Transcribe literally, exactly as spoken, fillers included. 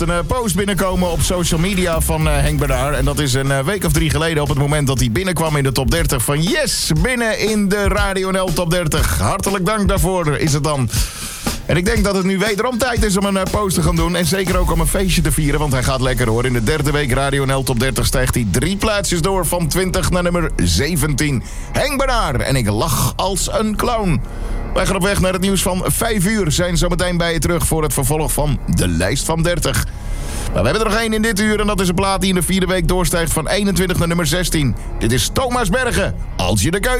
Een uh, post binnenkomen op social media van uh, Henk Bernard. En dat is een uh, week of drie geleden op het moment dat hij binnenkwam in de top dertig. Van yes, binnen in de Radio N L top dertig. Hartelijk dank daarvoor is het dan. En ik denk dat het nu wederom tijd is om een uh, post te gaan doen. En zeker ook om een feestje te vieren, want hij gaat lekker hoor. In de derde week Radio N L top dertig stijgt hij drie plaatsjes door van twintig naar nummer zeventien. Henk Bernard en ik lach als een clown. Wij gaan op weg naar het nieuws van vijf uur. Zijn zo meteen bij je terug voor het vervolg van de lijst van dertig. Maar we hebben er nog één in dit uur en dat is een plaat die in de vierde week doorstijgt van eenentwintig naar nummer zestien. Dit is Thomas Bergen, Als je de keuze